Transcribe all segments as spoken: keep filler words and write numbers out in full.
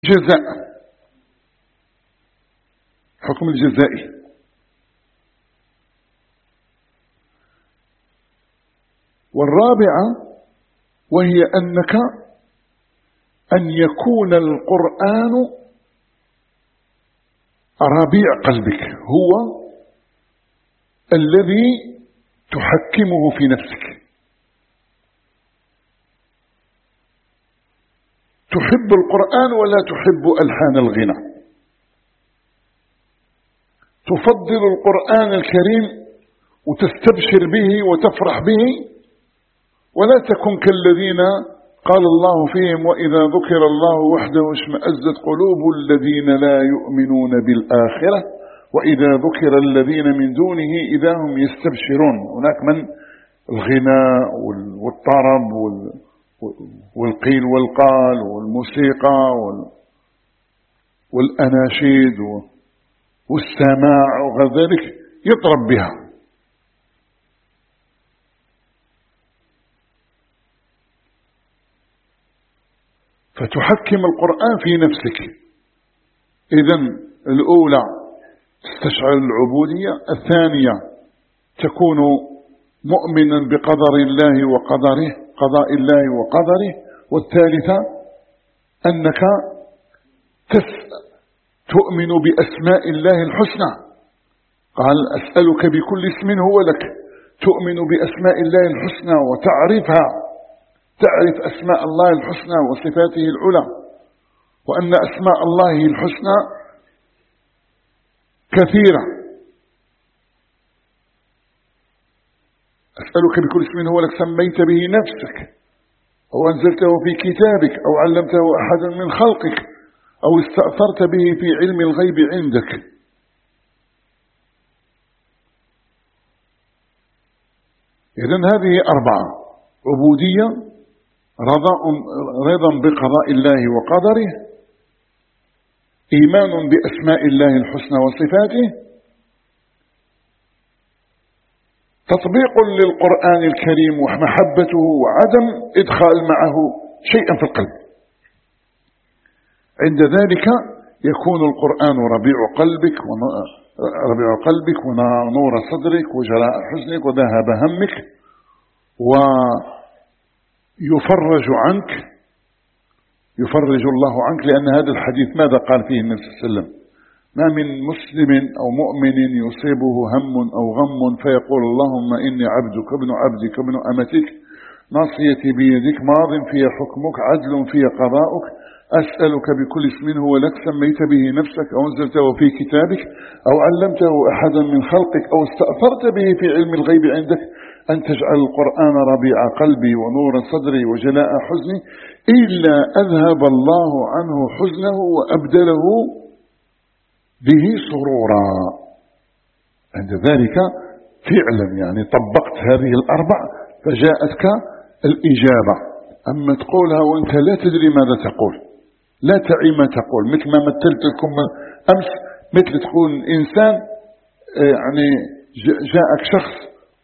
جزاء، حكم الجزائي. والرابعة وهي أنك أن يكون القرآن ربيع قلبك، هو الذي تحكمه في نفسك. تحب القرآن ولا تحب ألحان الغنى، تفضل القرآن الكريم وتستبشر به وتفرح به، ولا تكن كالذين قال الله فيهم وإذا ذكر الله وحده اشمأزت قلوب الذين لا يؤمنون بالآخرة وإذا ذكر الذين من دونه إذا هم يستبشرون. هناك من الغناء والطرب والقيل والقال والموسيقى والأناشيد والسماع وغير ذلك يطرب بها. فتحكم القرآن في نفسك. إذن الأولى تستشعر العبودية، الثانية تكون مؤمنا بقدر الله وقدره، قضاء الله وقدره، والثالثة أنك تؤمن بأسماء الله الحسنى. قال أسألك بكل اسم هو لك، تؤمن بأسماء الله الحسنى وتعرفها، تعرف أسماء الله الحسنى وصفاته العلى، وأن أسماء الله الحسنى كثيرة. أسألك بكل اسم هو لك سميت به نفسك أو أنزلته في كتابك أو علمته أحدا من خلقك أو استأثرت به في علم الغيب عندك. إذن هذه أربعة: عبودية، رضا رضا بقضاء الله وقدره، إيمان بأسماء الله الحسنى وصفاته، تطبيق للقرآن الكريم ومحبته وعدم إدخال معه شيئا في القلب. عند ذلك يكون القرآن ربيع قلبك ربيع قلبك ونور صدرك وجلاء حزنك وذهاب همك، ويفرج عنك، يفرج الله عنك. لأن هذا الحديث ماذا قال فيه النبي صلى الله عليه وسلم؟ ما من مسلم أو مؤمن يصيبه هم أو غم فيقول اللهم إني عبدك ابن عبدك ابن أمتك ناصيتي بيدك ماض في حكمك عدل في قضاؤك أسألك بكل اسم هو لك سميت به نفسك أو أنزلته في كتابك أو علمته أحدا من خلقك أو استأثرت به في علم الغيب عندك أن تجعل القرآن ربيع قلبي ونور صدري وجلاء حزني إلا أذهب الله عنه حزنه وأبدله به سرورا. عند ذلك فعلا يعني طبقت هذه الأربع فجاءتك الإجابة. أما تقولها وأنت لا تدري ماذا تقول، لا تعي ما تقول، مثل ما مثلت لكم أمس، مثل تكون إنسان يعني جاءك شخص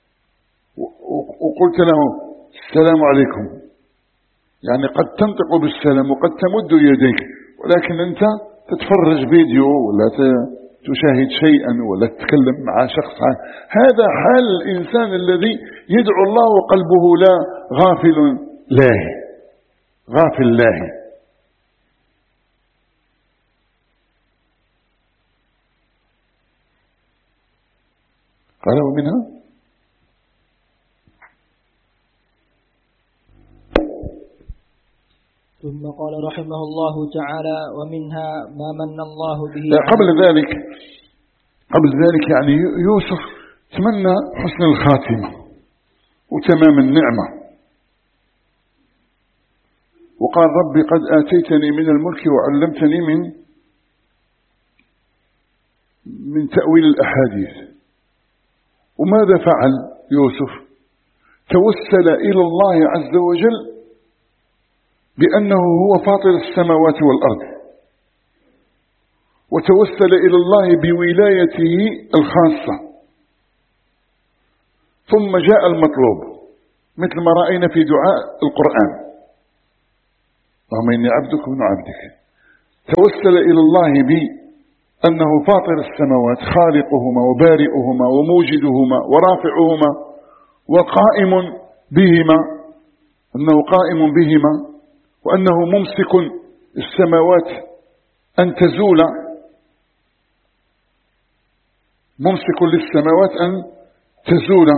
وقلت له السلام عليكم، يعني قد تنطق بالسلام وقد تمد يديك، ولكن أنت تتفرج فيديو ولا تشاهد شيئا ولا تتكلم مع شخص. هذا حال الإنسان الذي يدعو الله وقلبه لا غافل لاهي، غافل لاهي. قال ومنها ثم قال رحمه الله تعالى ومنها ما من الله به. قبل ذلك قبل ذلك يعني يوسف تمنى حسن الخاتمة وتمام النعمة، وقال ربي قد آتيتني من الملك وعلمتني من من تأويل الأحاديث. وماذا فعل يوسف؟ توسل إلى الله عز وجل بأنه هو فاطر السماوات والأرض، وتوسل إلى الله بولايته الخاصة، ثم جاء المطلوب مثل ما رأينا في دعاء القرآن اللهم إني عبدك ابن عبدك. توسل إلى الله بأنه فاطر السماوات خالقهما وبارئهما وموجدهما ورافعهما وقائم بهما، أنه قائم بهما، وأنه ممسك السماوات أن تزول، ممسك للسماوات أن تزول.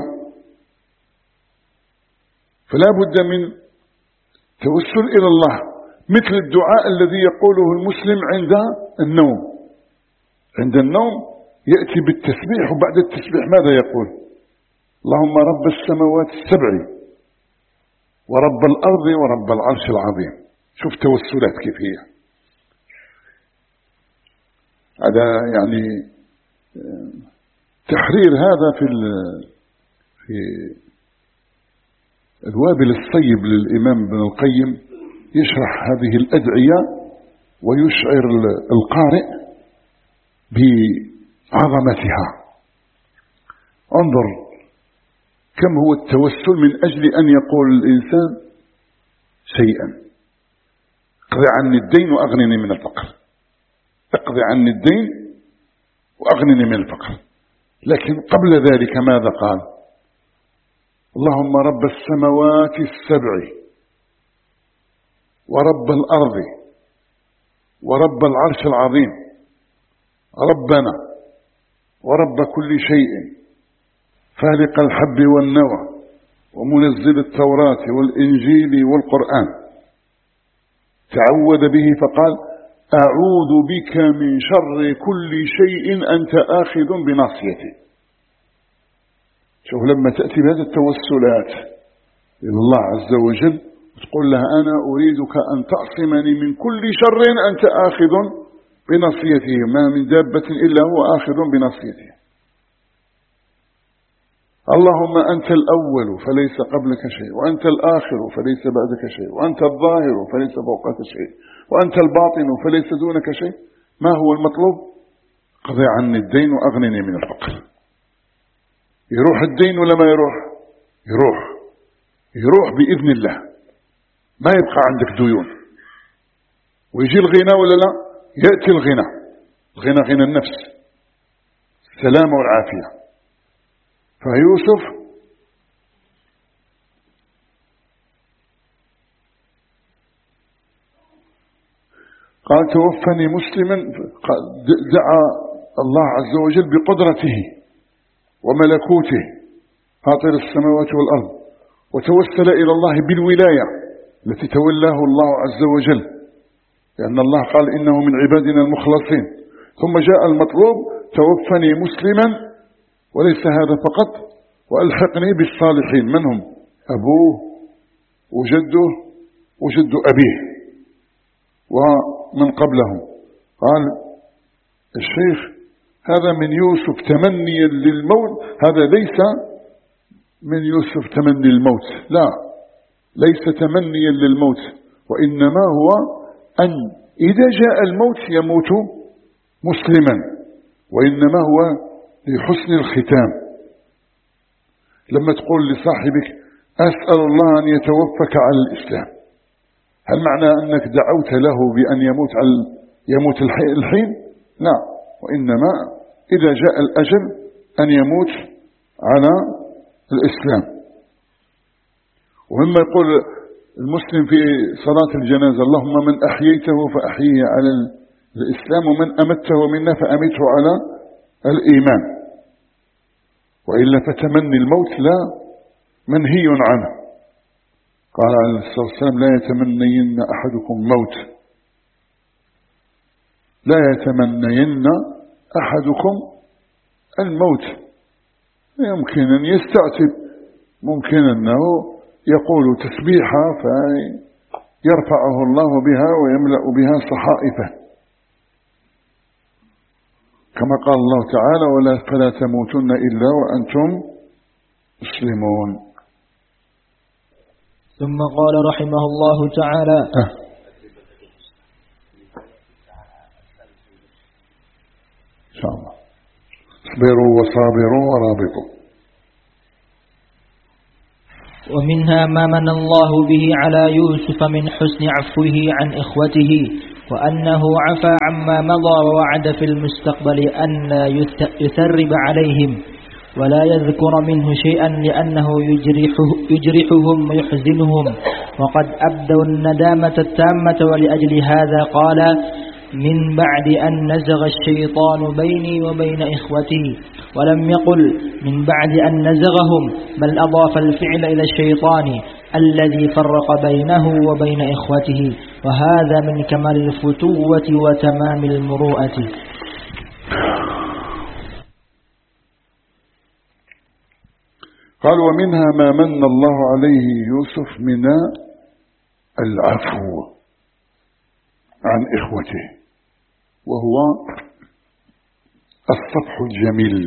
فلا بد من توسل إلى الله، مثل الدعاء الذي يقوله المسلم عند النوم. عند النوم يأتي بالتسبيح، وبعد التسبيح ماذا يقول؟ اللهم رب السماوات السبع ورب الأرض ورب العرش العظيم. شوف توسلات كيف هي. هذا يعني تحرير هذا في في الوابل الصيب للإمام ابن القيم، يشرح هذه الأدعية ويشعر القارئ بعظمتها. انظر كم هو التوسل من أجل أن يقول الإنسان شيئا: اقضي عني الدين وأغنني من الفقر، اقضي عني الدين وأغنني من الفقر. لكن قبل ذلك ماذا قال؟ اللهم رب السماوات السبع ورب الأرض ورب العرش العظيم، ربنا ورب كل شيء فالق الحب والنوى ومنزل التوراة والإنجيل والقرآن. تعوذ به فقال: أعوذ بك من شر كل شيء أنت آخذ بناصيتي. شوف لما تأتي بهذه التوسلات إلى الله عز وجل تقول لها: أنا أريدك أن تعصمني من كل شر أنت آخذ بناصيته، ما من دابة إلا هو آخذ بناصيته. اللهم أنت الأول فليس قبلك شيء، وأنت الآخر فليس بعدك شيء، وأنت الظاهر فليس فوقك شيء، وأنت الباطن فليس دونك شيء. ما هو المطلوب؟ قضي عني الدين وأغنني من الفقر. يروح الدين ولا ما يروح؟ يروح، يروح بإذن الله، ما يبقى عندك ديون. ويجي الغنى ولا لا؟ يأتي الغنى، الغنى غنى النفس، السلامة والعافية. فيوسف قال: توفني مسلما. دعا الله عز وجل بقدرته وملكوته فاطر السماوات والأرض، وتوسل إلى الله بالولاية التي تولاه الله عز وجل، لأن الله قال: إنه من عبادنا المخلصين. ثم جاء المطلوب: توفني مسلما، وليس هذا فقط، وألحقني بالصالحين. من هم؟ أبوه وجده وجد أبيه ومن قبله. قال الشيخ: هذا من يوسف تمنيا للموت. هذا ليس من يوسف تمني الموت، لا، ليس تمنيا للموت، وإنما هو أن إذا جاء الموت يموت مسلما، وإنما هو لحسن الختام. لما تقول لصاحبك: أسأل الله أن يتوفك على الإسلام، هل معنى أنك دعوت له بأن يموت على يموت الحين؟ لا، وإنما إذا جاء الأجل أن يموت على الإسلام. ومما يقول المسلم في صلاة الجنازة: اللهم من أحييته فأحييه على الإسلام، ومن أمته منا فأمته على الإيمان. وإلا فتمني الموت لا، منهي عنه. قال عليه الصلاة والسلام: لا يتمنين أحدكم موت، لا يتمنين أحدكم الموت. يمكن أن يستعتب، ممكن أنه يقول تسبيحة فيرفعه الله بها ويملأ بها صحائفه، كما قال الله تعالى: ولا فلا تموتن إلا وأنتم مسلمون. ثم قال رحمه الله تعالى: أه. إن شاء الله. اصبروا وصابروا ورابطوا. ومنها ما من الله به على يوسف من حسن عفوه عن إخوته وأنه عفى عما مضى ووعد في المستقبل أن لا يثرب عليهم ولا يذكر منه شيئا لأنه يجرحه يجرحهم ويحزنهم، وقد أبدوا الندامة التامة، ولأجل هذا قال: من بعد أن نزغ الشيطان بيني وبين إخوتي، ولم يقل من بعد أن نزغهم، بل أضاف الفعل إلى الشيطان الذي فرق بينه وبين إخوته، وهذا من كمال الفتوة وتمام المروءة. قال: ومنها ما من الله عليه يوسف من العفو عن إخوته، وهو الصفح الجميل.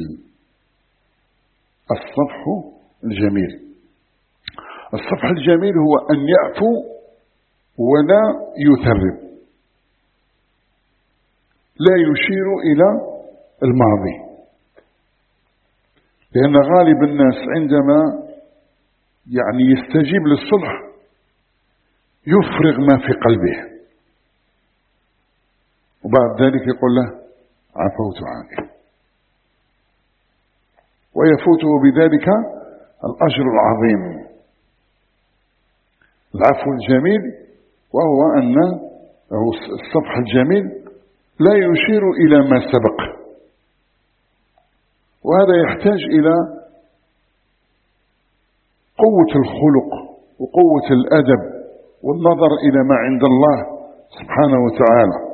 الصفح الجميل الصفح الجميل هو أن يعفو ولا يثرب، لا يشير إلى الماضي، لأن غالب الناس عندما يعني يستجيب للصلح يفرغ ما في قلبه، وبعد ذلك يقول له: عفوت عنك، ويفوته بذلك الأجر العظيم. العفو الجميل وهو أن الصفح الجميل لا يشير إلى ما سبق، وهذا يحتاج إلى قوة الخلق وقوة الأدب والنظر إلى ما عند الله سبحانه وتعالى.